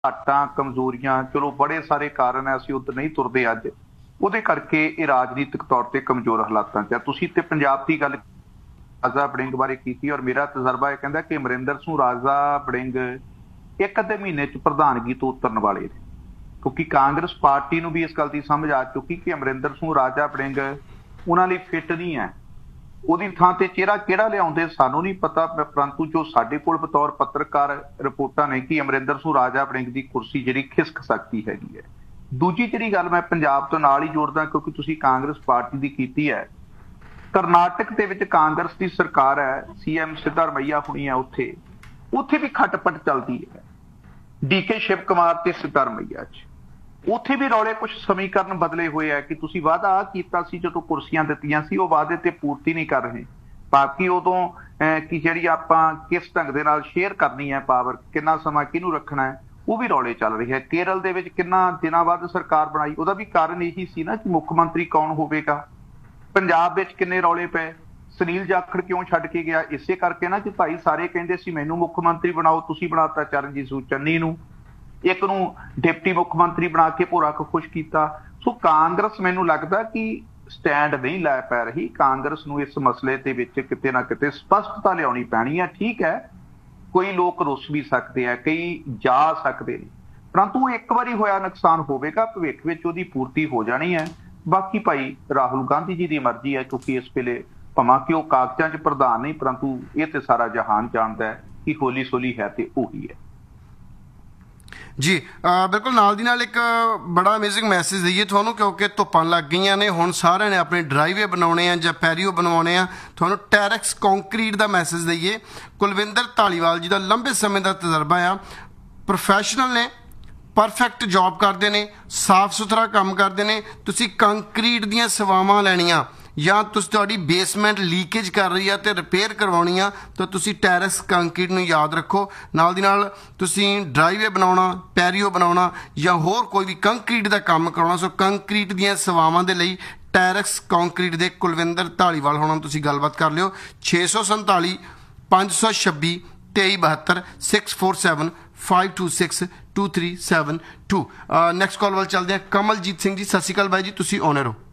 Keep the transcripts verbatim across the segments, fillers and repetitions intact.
ਘਾਟਾਂ ਕਮਜ਼ੋਰੀਆਂ ਚਲੋ ਬੜੇ ਸਾਰੇ ਕਾਰਨ ਹੈ, ਅਸੀਂ ਉੱਧਰ ਨਹੀਂ ਤੁਰਦੇ ਅੱਜ। ਉਹਦੇ ਕਰਕੇ ਇਹ ਰਾਜਨੀਤਿਕ ਤੌਰ ਤੇ ਕਮਜ਼ੋਰ ਹਾਲਾਤਾਂ 'ਚ ਹੈ। ਤੁਸੀਂ ਤੇ ਪੰਜਾਬ ਦੀ ਗੱਲ ਰਾਜਾ ਵੜਿੰਗ ਬਾਰੇ ਕੀਤੀ, ਔਰ ਮੇਰਾ ਤਜਰਬਾ ਇਹ ਕਹਿੰਦਾ ਕਿ ਅਮਰਿੰਦਰ ਸਿੰਘ ਰਾਜਾ ਵੜਿੰਗ ਇੱਕ ਅੱਧੇ ਮਹੀਨੇ 'ਚ ਪ੍ਰਧਾਨਗੀ ਤੋਂ ਉਤਰਨ ਵਾਲੇ ਨੇ, ਕਿਉਂਕਿ ਕਾਂਗਰਸ ਪਾਰਟੀ ਨੂੰ ਵੀ ਇਸ ਗੱਲ ਦੀ ਸਮਝ ਆ ਚੁੱਕੀ ਕਿ ਅਮਰਿੰਦਰ ਸਿੰਘ ਰਾਜਾ ਵੜਿੰਗ ਉਹਨਾਂ ਲਈ ਫਿੱਟ ਨਹੀਂ ਹੈ। ਉਹਦੀ ਥਾਂ ਤੇ ਚਿਹਰਾ ਕਿਹੜਾ ਲਿਆਉਂਦੇ ਸਾਨੂੰ ਨਹੀਂ ਪਤਾ, ਪਰੰਤੂ ਜੋ ਸਾਡੇ ਕੋਲ ਬਤੌਰ ਪੱਤਰਕਾਰ ਰਿਪੋਰਟਾਂ ਨੇ ਕਿ ਅਮਰਿੰਦਰ ਸਿੰਘ ਰਾਜਾ ਵੜਿੰਗ ਦੀ ਕੁਰਸੀ ਜਿਹੜੀ ਖਿਸਕ ਸਕਦੀ ਹੈਗੀ ਹੈ। ਦੂਜੀ ਜਿਹੜੀ ਗੱਲ ਮੈਂ ਪੰਜਾਬ ਤੋਂ ਨਾਲ ਹੀ ਜੋੜਦਾ, ਕਿਉਂਕਿ ਤੁਸੀਂ ਕਾਂਗਰਸ ਪਾਰਟੀ ਦੀ ਕੀਤੀ ਹੈ। ਕਰਨਾਟਕ ਦੇ ਵਿੱਚ ਕਾਂਗਰਸ ਦੀ ਸਰਕਾਰ ਹੈ, ਸੀ ਐਮ ਸਿੱਧਾਰਮਈਆ ਹੁਣੀ ਹੈ, ਉੱਥੇ ਉੱਥੇ ਵੀ ਖਟਪਟ ਚੱਲਦੀ ਹੈ ਡੀ ਕੇ ਸ਼ਿਵ ਕੁਮਾਰ ਤੇ ਸਿੱਧਾਰਮਈਆ 'ਚ। ਉੱਥੇ ਵੀ ਰੌਲੇ ਕੁਝ ਸਮੀਕਰਨ ਬਦਲੇ ਹੋਏ ਹੈ ਕਿ ਤੁਸੀਂ ਵਾਅਦਾ ਕੀਤਾ ਸੀ ਜਦੋਂ ਕੁਰਸੀਆਂ ਦਿੱਤੀਆਂ ਸੀ, ਉਹ ਵਾਅਦੇ ਤੇ ਪੂਰਤੀ ਨਹੀਂ ਕਰ ਰਹੇ। ਬਾਕੀ ਉਦੋਂ ਕਿ ਜਿਹੜੀ ਆਪਾਂ ਕਿਸ ਢੰਗ ਦੇ ਨਾਲ ਸ਼ੇਅਰ ਕਰਨੀ ਹੈ ਪਾਵਰ, ਕਿੰਨਾ ਸਮਾਂ ਕਿਹਨੂੰ ਰੱਖਣਾ ਹੈ, ਉਹ ਵੀ ਰੌਲੇ ਚੱਲ ਰਹੇ ਹੈ। ਕੇਰਲ ਦੇ ਵਿੱਚ ਕਿੰਨਾ ਦਿਨਾਂ ਬਾਅਦ ਸਰਕਾਰ ਬਣਾਈ, ਉਹਦਾ ਵੀ ਕਾਰਨ ਇਹੀ ਸੀ ਨਾ ਕਿ ਮੁੱਖ ਮੰਤਰੀ ਕੌਣ ਹੋਵੇਗਾ। ਪੰਜਾਬ ਵਿੱਚ ਕਿੰਨੇ ਰੌਲੇ ਪਏ, ਸੁਨੀਲ ਜਾਖੜ ਕਿਉਂ ਛੱਡ ਕੇ ਗਿਆ, ਇਸੇ ਕਰਕੇ ਨਾ ਕਿ ਭਾਈ ਸਾਰੇ ਕਹਿੰਦੇ ਸੀ ਮੈਨੂੰ ਮੁੱਖ ਮੰਤਰੀ ਬਣਾਓ, ਤੁਸੀਂ ਬਣਾਤਾ ਚਰਨਜੀਤ ਚੰਨੀ ਨੂੰ, ਇੱਕ ਨੂੰ ਡਿਪਟੀ ਮੁੱਖ ਮੰਤਰੀ ਬਣਾ ਕੇ ਭੋਰਾ ਖੁਸ਼ ਕੀਤਾ। ਸੋ ਕਾਂਗਰਸ ਮੈਨੂੰ ਲੱਗਦਾ ਕਿ ਸਟੈਂਡ ਨਹੀਂ ਲੈ ਪੈ ਰਹੀ। ਕਾਂਗਰਸ ਨੂੰ ਇਸ ਮਸਲੇ ਦੇ ਵਿੱਚ ਕਿਤੇ ਨਾ ਕਿਤੇ ਸਪਸ਼ਟਤਾ ਲਿਆਉਣੀ ਪੈਣੀ ਹੈ। ਠੀਕ ਹੈ, ਕੋਈ ਲੋਕ ਰੁੱਸ ਵੀ ਸਕਦੇ ਆ, ਕਈ ਜਾ ਸਕਦੇ ਨੇ, ਪਰੰਤੂ ਇੱਕ ਵਾਰੀ ਹੋਇਆ ਨੁਕਸਾਨ ਹੋਵੇਗਾ, ਭਵਿੱਖ ਵਿੱਚ ਉਹਦੀ ਪੂਰਤੀ ਹੋ ਜਾਣੀ ਹੈ। ਬਾਕੀ ਭਾਈ ਰਾਹੁਲ ਗਾਂਧੀ ਜੀ ਦੀ ਮਰਜ਼ੀ ਹੈ, ਕਿਉਂਕਿ ਇਸ ਵੇਲੇ ਭਾਵੇਂ ਕਿ ਉਹ ਕਾਗਜ਼ਾਂ 'ਚ ਪ੍ਰਧਾਨ ਨਹੀਂ, ਪਰੰਤੂ ਇਹ ਤੇ ਸਾਰਾ ਜਹਾਨ ਜਾਣਦਾ ਹੈ ਕਿ ਹੋਲੀ ਸੋਲੀ ਹੈ ਤੇ ਉਹੀ ਹੈ। ਜੀ ਬਿਲਕੁਲ, ਨਾਲ ਦੀ ਨਾਲ ਇੱਕ ਬੜਾ ਅਮੇਜ਼ਿੰਗ ਮੈਸੇਜ ਦਈਏ ਤੁਹਾਨੂੰ, ਕਿਉਂਕਿ ਧੁੱਪਾਂ ਲੱਗ ਗਈਆਂ ਨੇ, ਹੁਣ ਸਾਰਿਆਂ ਨੇ ਆਪਣੇ ਡਰਾਈਵੇ ਬਣਾਉਣੇ ਆ ਜਾਂ ਪੈਰੀਓ ਬਣਵਾਉਣੇ ਆ। ਤੁਹਾਨੂੰ ਟੈਰੈਕਸ ਕੰਕਰੀਟ ਦਾ ਮੈਸੇਜ ਦਈਏ। ਕੁਲਵਿੰਦਰ ਧਾਲੀਵਾਲ ਜੀ ਦਾ ਲੰਬੇ ਸਮੇਂ ਦਾ ਤਜਰਬਾ ਆ, ਪ੍ਰੋਫੈਸ਼ਨਲ ਨੇ, ਪਰਫੈਕਟ ਜੌਬ ਕਰਦੇ ਨੇ, ਸਾਫ ਸੁਥਰਾ ਕੰਮ ਕਰਦੇ ਨੇ। ਤੁਸੀਂ ਕੰਕਰੀਟ ਦੀਆਂ ਸੇਵਾਵਾਂ ਲੈਣੀਆਂ ਜਾਂ ਤੁਸੀਂ ਤੁਹਾਡੀ ਬੇਸਮੈਂਟ ਲੀਕੇਜ ਕਰ ਰਹੀ ਆ ਤੇ ਰਿਪੇਅਰ ਕਰਵਾਉਣੀ ਆ, ਤਾਂ ਤੁਸੀਂ ਟੈਰੈਕਸ ਕੰਕਰੀਟ ਨੂੰ ਯਾਦ ਰੱਖੋ। ਨਾਲ ਦੀ ਨਾਲ ਤੁਸੀਂ ਡਰਾਈਵੇ ਬਣਾਉਣਾ, ਪੈਰੀਓ ਬਣਾਉਣਾ ਜਾਂ ਹੋਰ ਕੋਈ ਵੀ ਕੰਕਰੀਟ ਦਾ ਕੰਮ ਕਰਾਉਣਾ, ਸੋ ਕੰਕਰੀਟ ਦੀਆਂ ਸੇਵਾਵਾਂ ਦੇ ਲਈ ਟੈਰੈਕਸ ਕੰਕਰੀਟ ਦੇ ਕੁਲਵਿੰਦਰ ਧਾਲੀਵਾਲ ਹੋਣਾ ਤੁਸੀਂ ਗੱਲਬਾਤ ਕਰ ਲਿਓ। ਛੇ ਸੌ ਸੰਤਾਲੀ ਪੰਜ ਸੌ ਛੱਬੀ ਤੇਈ ਬਹੱਤਰ six four seven five two six two three seven to. Next call ਵੱਲ ਚੱਲਦੇ ਹਾਂ। ਕਮਲਜੀਤ ਸਿੰਘ ਜੀ, ਸਤਿ ਸ਼੍ਰੀ ਅਕਾਲ ਬਾਈ ਜੀ, ਤੁਸੀਂ ਔਨਰ ਹੋ।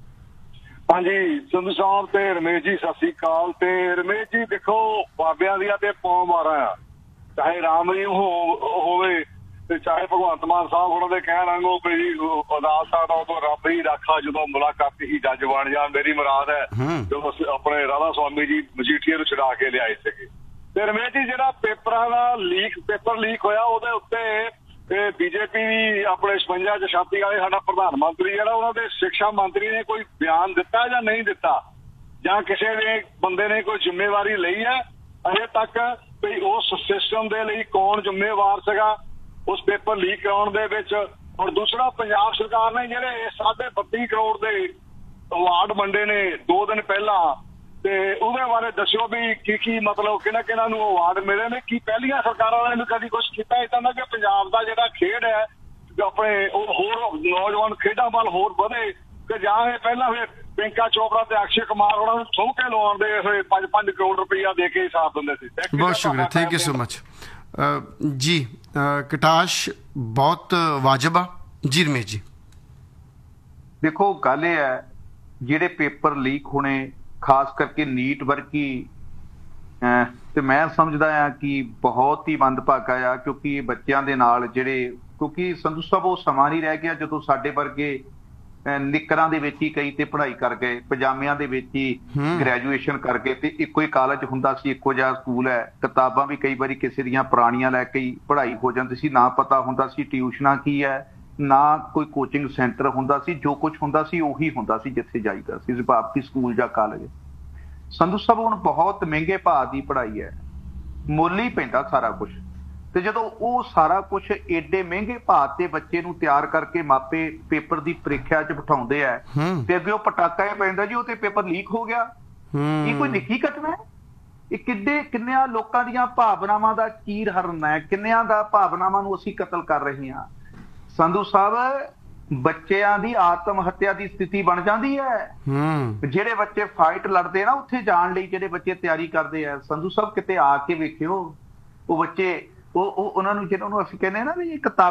ਹਾਂਜੀ ਸੰਧੂ ਸਾਹਿਬ ਤੇ ਰਮੇਸ਼ ਜੀ, ਸਤਿ ਸ੍ਰੀ ਅਕਾਲ। ਤੇ ਰਮੇਸ਼ ਜੀ ਦੇਖੋ, ਬਾਬਿਆਂ ਦੀਆਂ ਤੇ ਪੌਂ ਮਾਰਾਂ ਆ, ਚਾਹੇ ਰਾਮ ਜੀ ਹੋਵੇ ਤੇ ਚਾਹੇ ਭਗਵੰਤ ਮਾਨ ਸਾਹਿਬ ਉਹਨਾਂ ਦੇ ਕਹਿਣ ਵਾਂਗੂ ਵੀ ਅਦਾਲਤ ਸਕਦਾ ਉਦੋਂ ਰੱਬ ਹੀ ਰਾਖਾ, ਜਦੋਂ ਮੁਲਾਕਾਤੀ ਹੀ ਜੱਜ ਬਣ ਜਾਣ। ਮੇਰੀ ਮੁਰਾਦ ਹੈ ਜਦੋਂ ਆਪਣੇ ਰਾਧਾ ਸਵਾਮੀ ਜੀ ਮਜੀਠੀਏ ਨੂੰ ਛੁਡਾ ਕੇ ਲਿਆਏ ਸੀਗੇ। ਤੇ ਰਮੇਸ਼ ਜੀ ਜਿਹੜਾ ਪੇਪਰਾਂ ਦਾ ਲੀਕ ਪੇਪਰ ਲੀਕ ਹੋਇਆ, ਉਹਦੇ ਉੱਤੇ ਤੇ ਬੀਜੇਪੀ ਆਪਣੇ ਛਪੰਜਾ ਚ ਛਾਤੀ ਵਾਲੇ ਸਾਡਾ ਪ੍ਰਧਾਨ ਮੰਤਰੀ ਜਿਹੜਾ, ਉਹਨਾਂ ਦੇ ਸਿੱਖਿਆ ਮੰਤਰੀ ਨੇ ਕੋਈ ਬਿਆਨ ਦਿੱਤਾ ਜਾਂ ਨਹੀਂ ਦਿੱਤਾ, ਜਾਂ ਕਿਸੇ ਨੇ ਬੰਦੇ ਨੇ ਕੋਈ ਜ਼ਿੰਮੇਵਾਰੀ ਲਈ ਹੈ ਅਜੇ ਤੱਕ ਵੀ ਉਸ ਸਿਸਟਮ ਦੇ ਲਈ ਕੌਣ ਜ਼ਿੰਮੇਵਾਰ ਸੀਗਾ ਉਸ ਪੇਪਰ ਲੀਕ ਕਰਾਉਣ ਦੇ ਵਿੱਚ। ਔਰ ਦੂਸਰਾ, ਪੰਜਾਬ ਸਰਕਾਰ ਨੇ ਜਿਹੜੇ ਸਾਢੇ ਬੱਤੀ ਕਰੋੜ ਦੇ ਅਵਾਰਡ ਵੰਡੇ ਨੇ ਦੋ ਦਿਨ ਪਹਿਲਾਂ, ਤੇ ਉਹਦੇ ਬਾਰੇ ਦੱਸਿਓ ਵੀ ਕੀ ਕੀ ਮਤਲਬ ਕਿਹਨਾਂ ਕਿਹਨਾਂ ਨੂੰ ਅਵਾਰਡ ਮਿਲੇ ਨੇ। ਕੀ ਪਹਿਲੀਆਂ ਸਰਕਾਰਾਂ ਨੇ ਕਦੀ ਕੁਛ ਕੀਤਾ ਇੱਦਾਂ ਦਾ ਕਿ ਪੰਜਾਬ ਦਾ ਜਿਹੜਾ ਖੇਡ ਹੈ ਆਪਣੇ ਹੋਰ ਨੌਜਵਾਨ ਖੇਡਾਂ ਵੱਲ ਹੋਰ ਵਧੇ, ਕਿ ਜਾਂ ਇਹ ਪਹਿਲਾਂ ਫਿਰ ਪਿੰਕਾ ਚੋਪੜਾ ਤੇ ਅਕਸ਼ੇ ਕੁਮਾਰ ਉਹਨਾਂ ਨੂੰ ਥੋਕੇ ਲਵਾਉਂਦੇ ਹੋਏ ਪੰਜ ਪੰਜ ਕਰੋੜ ਰੁਪਈਆ ਦੇ ਕੇ ਸਾਥ ਦਿੰਦੇ ਸੀ। ਬਹੁਤ ਸ਼ੁਕਰੀਆ, ਥੈਂਕ ਯੂ ਸੋ ਮਚ ਜੀ। ਕਟਾਸ਼ ਬਹੁਤ ਵਾਜਬ ਆ ਜੀ। ਰਮੇਸ਼ ਜੀ ਦੇਖੋ, ਗੱਲ ਇਹ ਹੈ ਜਿਹੜੇ ਪੇਪਰ ਲੀਕ ਹੋਣੇ, ਖਾਸ ਕਰਕੇ ਨੀਟ ਵਰਗੀ, ਤੇ ਮੈਂ ਸਮਝਦਾ ਆ ਕਿ ਬਹੁਤ ਹੀ ਮੰਦਭਾਗਾ ਆ, ਕਿਉਂਕਿ ਬੱਚਿਆਂ ਦੇ ਨਾਲ ਜਿਹੜੇ, ਕਿਉਂਕਿ ਸੰਧੂ ਸਾਹਿਬ ਉਹ ਸਮਾਂ ਨਹੀਂ ਰਹਿ ਗਿਆ ਜਦੋਂ ਸਾਡੇ ਵਰਗੇ ਨਿੱਕਰਾਂ ਦੇ ਵਿੱਚ ਹੀ ਕਈ ਤੇ ਪੜ੍ਹਾਈ ਕਰ ਗਏ, ਪਜਾਮਿਆਂ ਦੇ ਵਿੱਚ ਹੀ ਗ੍ਰੈਜੂਏਸ਼ਨ ਕਰ ਗਏ, ਤੇ ਇੱਕੋ ਹੀ ਕਾਲਜ ਹੁੰਦਾ ਸੀ, ਇੱਕੋ ਜਿਹਾ ਸਕੂਲ ਹੈ, ਕਿਤਾਬਾਂ ਵੀ ਕਈ ਵਾਰੀ ਕਿਸੇ ਦੀਆਂ ਪੁਰਾਣੀਆਂ ਲੈ ਕੇ ਹੀ ਪੜ੍ਹਾਈ ਹੋ ਜਾਂਦੀ ਸੀ, ਨਾ ਪਤਾ ਹੁੰਦਾ ਸੀ ਟਿਊਸ਼ਨਾਂ ਕੀ ਹੈ, ਨਾ ਕੋਈ ਕੋਚਿੰਗ ਸੈਂਟਰ ਹੁੰਦਾ ਸੀ, ਜੋ ਕੁਝ ਹੁੰਦਾ ਸੀ ਉਹੀ ਹੁੰਦਾ ਸੀ ਜਿੱਥੇ ਜਾਈਦਾ ਸੀ, ਰਬਾਬਤੀ ਸਕੂਲ ਜਾਂ ਕਾਲਜ। ਸੰਧੂ ਸਾਹਿਬ ਹੁਣ ਬਹੁਤ ਮਹਿੰਗੇ ਭਾਅ ਦੀ ਪੜ੍ਹਾਈ ਹੈ, ਮੁੱਲ ਹੀ ਪੈਂਦਾ ਸਾਰਾ ਕੁਝ, ਤੇ ਜਦੋਂ ਉਹ ਸਾਰਾ ਕੁਝ ਏਡੇ ਮਹਿੰਗੇ ਭਾਅ ਤੇ ਬੱਚੇ ਨੂੰ ਤਿਆਰ ਕਰਕੇ ਮਾਪੇ ਪੇਪਰ ਦੀ ਪ੍ਰੀਖਿਆ 'ਚ ਬਿਠਾਉਂਦੇ ਆ, ਤੇ ਅੱਗੇ ਉਹ ਪਟਾਕਾ ਇਹ ਪੈਂਦਾ ਜੀ ਉਹ ਤੇ ਪੇਪਰ ਲੀਕ ਹੋ ਗਿਆ। ਇਹ ਕੋਈ ਨਿੱਕੀ ਘਟਨਾ ਹੈ? ਇਹ ਕਿੱਡੇ ਕਿੰਨਿਆਂ ਲੋਕਾਂ ਦੀਆਂ ਭਾਵਨਾਵਾਂ ਦਾ ਚੀਰ ਹਰਨ ਹੈ, ਕਿੰਨਿਆਂ ਦਾ ਭਾਵਨਾਵਾਂ ਨੂੰ ਅਸੀਂ ਕਤਲ ਕਰ ਰਹੇ ਹਾਂ। ਸੰਧੂ ਸਾਹਿਬ, ਬੱਚਿਆਂ ਦੀ ਆਤਮ ਹੱਤਿਆ ਦੀ ਸਥਿਤੀ ਬਣ ਜਾਂਦੀ ਹੈ। ਜਿਹੜੇ ਬੱਚੇ ਫਾਈਟ ਲੜਦੇ ਨਾ ਉੱਥੇ ਜਾਣ ਲਈ, ਜਿਹੜੇ ਬੱਚੇ ਤਿਆਰੀ ਕਰਦੇ ਆ, ਸੰਧੂ ਸਾਹਿਬ ਕਿਤੇ ਆ ਕੇ ਵੇਖਿਓ, ਉਹ ਬੱਚੇ ਉਹ ਉਹ ਉਹਨਾਂ ਨੂੰ ਜਿਹਨਾਂ ਨੂੰ ਅਸੀਂ ਕਹਿੰਦੇ ਆ ਨਾ ਵੀ ਇਹ ਕਿਤਾਬ